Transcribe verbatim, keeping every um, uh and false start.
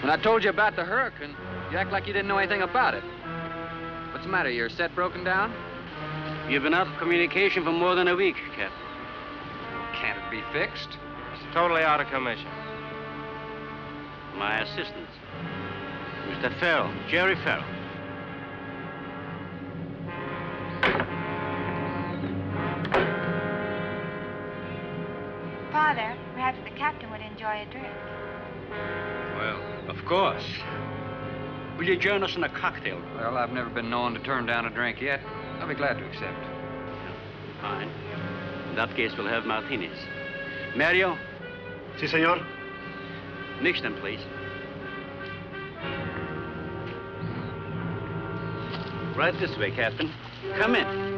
When I told you about the hurricane, you act like you didn't know anything about it. What's the matter? Your set broken down? You've been out of communication for more than a week, Captain. Can't it be fixed? It's totally out of commission. My assistant, Mister Farrell, Jerry Farrell. Father, perhaps the captain would enjoy a drink. Well, of course. Will you join us in a cocktail? Well, I've never been known to turn down a drink yet. I'll be glad to accept. Fine. In that case, we'll have martinis. Mario? Si, senor. Mix them, please. Right this way, Captain. Come in.